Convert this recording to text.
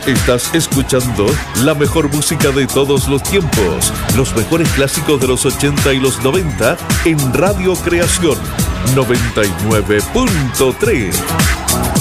Estás escuchando la mejor música de todos los tiempos, los mejores clásicos de los 80 y los 90 en Radio Creación 99.3.